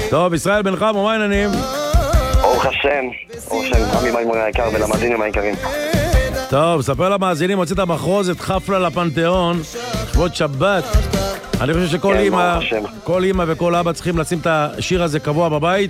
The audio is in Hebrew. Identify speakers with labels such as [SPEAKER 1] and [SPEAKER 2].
[SPEAKER 1] טוב, ישראל בן חמו, מה העניינים?
[SPEAKER 2] ברוך השם, עמי מימון היקר ולמאזינים היקרים.
[SPEAKER 1] טוב, ספר למאזינים, הוצאת מחרוזת חפלה לפנתיאון, שבועות שבת. אני חושב שכל אמא וכל אבא צריכים לשים את השיר הזה קבוע בבית,